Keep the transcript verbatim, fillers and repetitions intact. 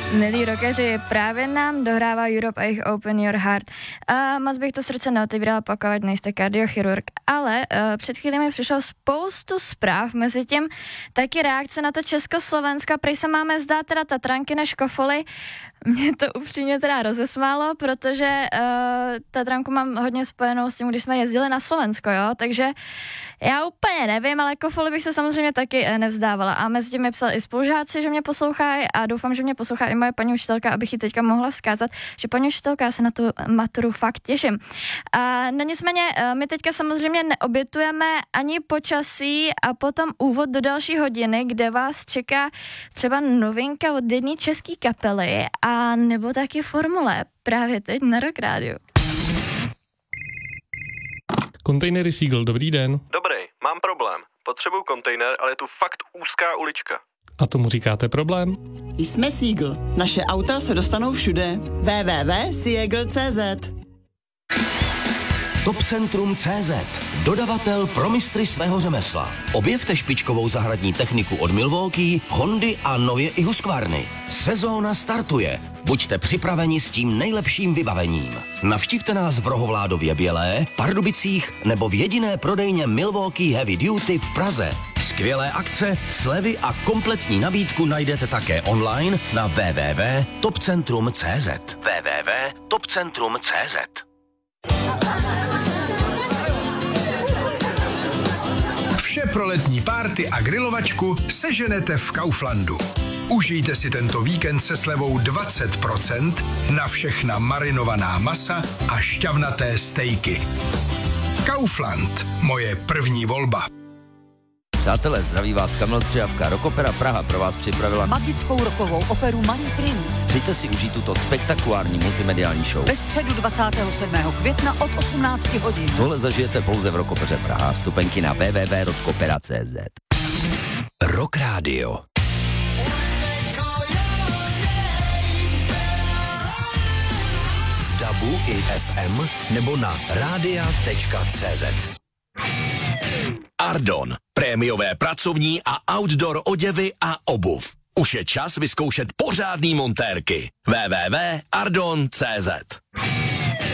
Milí rockeři, právě nám dohrává Europe a jejich Open Your Heart. Uh, moc bych to srdce neotevírala, pakovat, nejste kardiochirurg, ale uh, před chvíli mi přišlo spoustu zpráv, mezi tím taky reakce na to Československo, prý se máme zdát teda Tatranky než Kofoly. Mě to upřímně teda rozesmálo, protože uh, Tatranku mám hodně spojenou s tím, když jsme jezdili na Slovensko, jo, takže já úplně nevím, ale Kofoly bych se samozřejmě taky uh, nevzdávala a mezi tím mi psal i spolužáci, že mě poslouchají a doufám, že mě poslouchá i moje paní učitelka, abych ji teďka mohla vzkázat, že paní učitelka, já se na tu maturu fakt těším. Uh, no nicméně, uh, my teďka samozřejmě neobětujeme ani počasí a potom úvod do další hodiny, kde vás čeká třeba novinka od jedné české kapely a nebo taky formule právě teď na Rock Rádiu. Kontejnery Seagull, dobrý den. Dobrý, mám problém. Potřebuju kontejner, ale je tu fakt úzká ulička. A tomu říkáte problém? Jsme Seagull. Naše auta se dostanou všude. w w w tečka seagull tečka c z Topcentrum tečka cé zet. Dodavatel pro mistry svého řemesla. Objevte špičkovou zahradní techniku od Milwaukee, Hondy a nově i Husqvarny. Sezóna startuje. Buďte připraveni s tím nejlepším vybavením. Navštivte nás v Rohovládově Bělé, Pardubicích nebo v jediné prodejně Milwaukee Heavy Duty v Praze. Skvělé akce, slevy a kompletní nabídku najdete také online na w w w tečka topcentrum tečka cé zet. w w w tečka topcentrum tečka cé zet. Vše pro letní párty a grilovačku seženete v Kauflandu. Užijte si tento víkend se slevou dvacet procent na všechna marinovaná masa a šťavnaté stejky. Kaufland, moje první volba. Přátelé, zdraví vás Kamil Střihavka. Rockopera Praha pro vás připravila magickou rockovou operu Malý princ. Přijďte si užít tuto spektakulární multimediální show. Ve středu dvacátého sedmého května od osmnácti hodin. Tohle zažijete pouze v Rockopeře Praha. Vstupenky na w w w tečka rockopera tečka cé zet. Rock Radio. V dabu i ef em nebo na rádia tečka cé zet. Ardon. Prémiové pracovní a outdoor oděvy a obuv. Už je čas vyzkoušet pořádný montérky. w w w tečka ardon tečka cé zet.